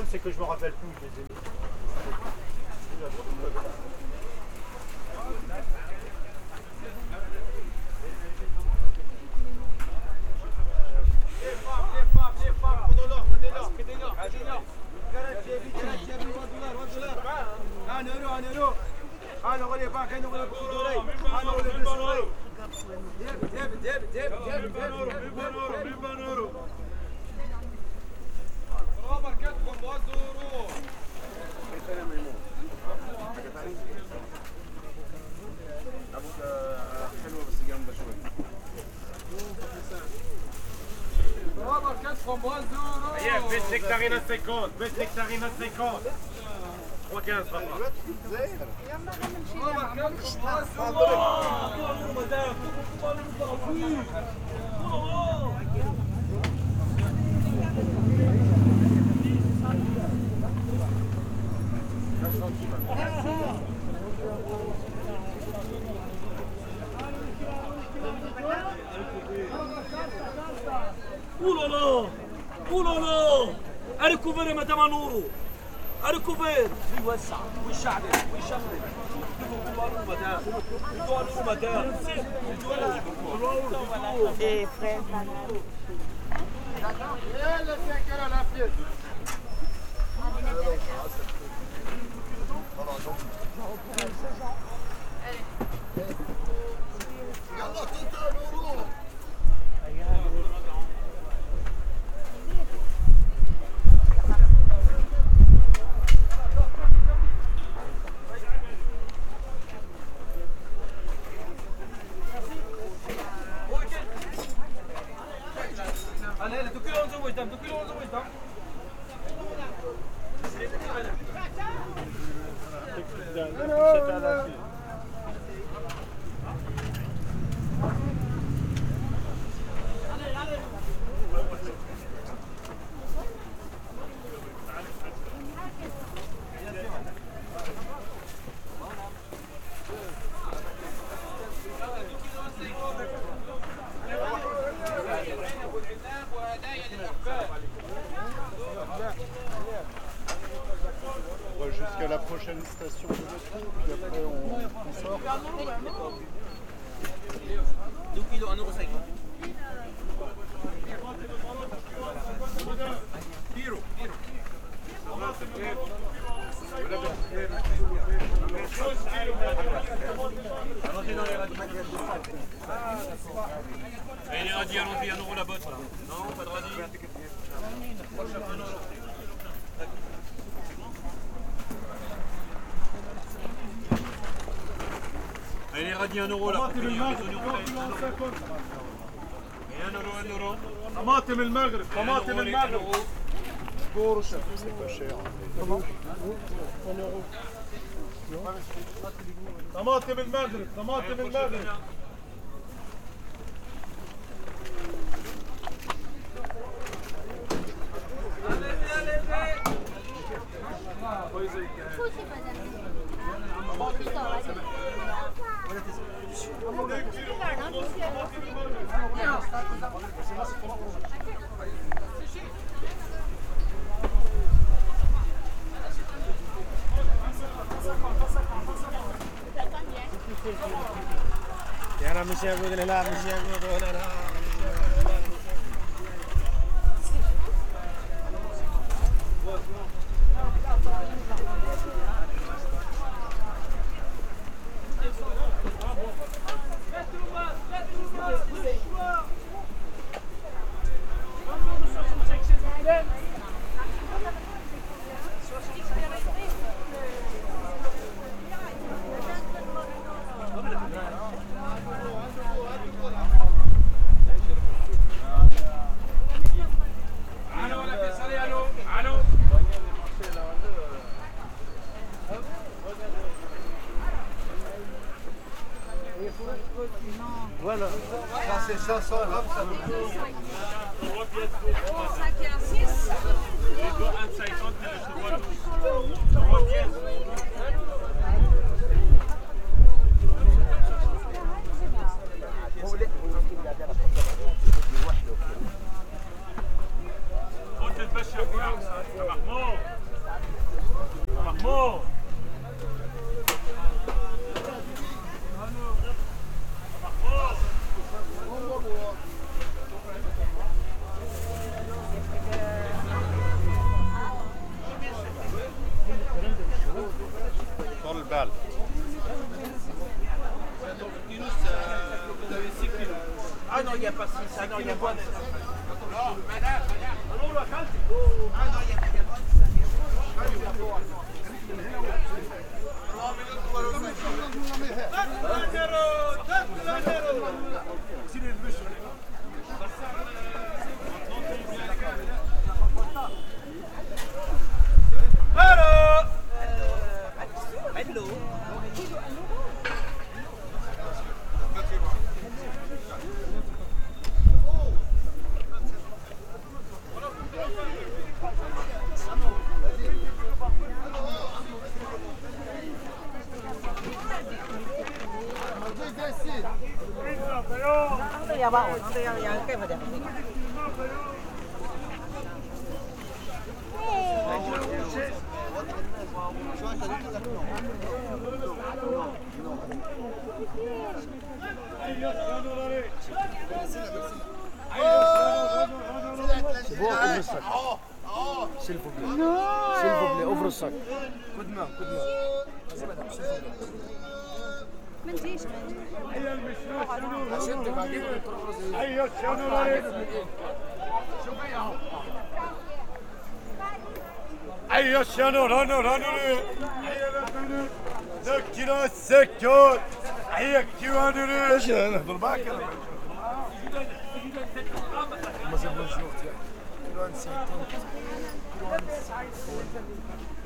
c'est que je me rappelle plus, je les ai mis. Bête nectarine à 50, bête nectarine à 50. 3,15 papa. Ouh là là! Ouh là là! A recouvert madame Anouro! A recouvert! ويوسع ويشعل ويشغل Et frère, Jusqu'à la prochaine station de métro, puis après on sort. 2 kilos, 1,50 €. Et les radis, allons-y, 1 € la botte là. Non, pas de radis. Allez, les radis, 1 € là. Et 1 €. طماطم المغرب طماطم المغرب C'est pas cher. طماطم المغرب طماطم المغرب يلا مش يقول لا مش يقول لا Voilà, ça c'est 500 grammes, ça veut dire. قلت تمشي يا ابو محمود فوق. Dans le bal. Ah non, il n'y a pas 6, ah non, il y a pas 6. C'est bon, ouvre le sac. S'il vous plaît. S'il vous plaît, ouvre le sac. Coup de main, coup de main. Vas-y madame, s'il vous plaît. عشان تبعدين ايوه شنو عليك ايوه شنو رانو ايوه ذكروا السكوت ايوه كيوانو ايش نهضر معك انا ما زال نشوف كيلو 50